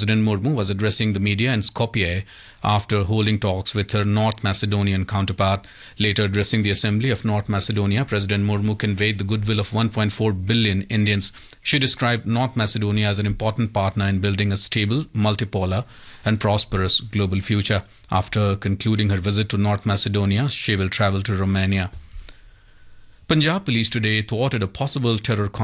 President Murmu was addressing the media in Skopje after holding talks with her North Macedonian counterpart. Later addressing the Assembly of North Macedonia, President Murmu conveyed the goodwill of 1.4 billion Indians. She described North Macedonia as an important partner in building a stable, multipolar and prosperous global future. After concluding her visit to North Macedonia, she will travel to Romania. Punjab police today thwarted a possible terror